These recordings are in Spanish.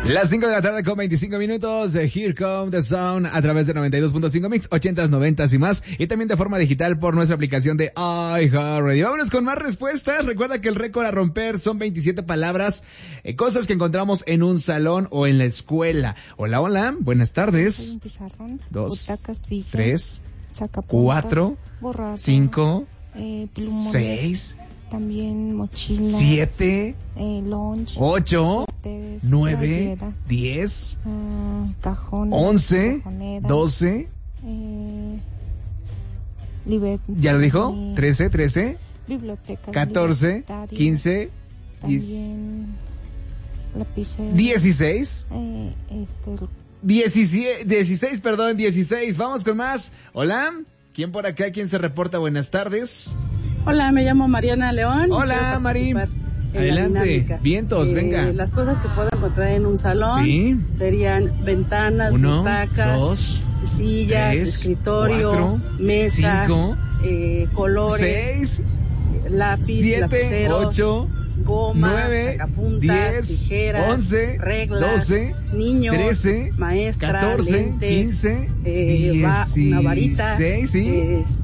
Las 5 de la tarde con 25 minutos. Here Come the Sound a través de 92.5 Mix, 80s, 90s y más. Y también de forma digital por nuestra aplicación de iHeartRadio. Vámonos con más respuestas. Recuerda que el récord a romper son 27 palabras. Cosas que encontramos en un salón o en la escuela. Hola, hola. Buenas tardes. 2, 3, 4, 5, 6. También mochilas, 7, lunch, 8, suéteres, 9, playeras, 10, cajones, 11, cajoneras, 12. ¿Ya lo dijo? 13, bibliotecas, 14, 15, también lapiceros, 16. 16. Vamos con más. Hola. ¿Quién por acá? ¿Quién se reporta? Buenas tardes. Hola, me llamo Mariana León. Hola, Mari. Adelante. Vientos, venga. Las cosas que puedo encontrar en un salón serían ventanas, 1, butacas, 2, sillas, 3, escritorio, 4, mesa, 5, colores, 6, lápiz, 7, lapiceros, 8, gomas, 9, sacapuntas, 10, tijeras, 11, reglas, 12, niños, 13, maestra, 14, lentes, 15, una varita, 16,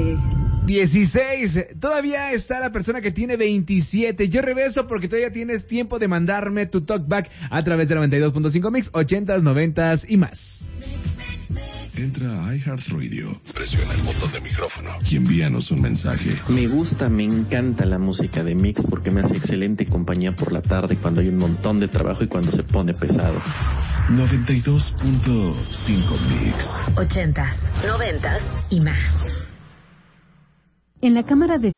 16. Todavía está la persona que tiene 27. Yo regreso porque todavía tienes tiempo de mandarme tu talkback a través de 92.5 Mix, 80s, 90s y más. Entra a iHeartRadio, presiona el botón de micrófono y envíanos un mensaje. Me encanta la música de Mix porque me hace excelente compañía por la tarde cuando hay un montón de trabajo y cuando se pone pesado. 92.5 Mix. 80s, 90s y más. En la Cámara de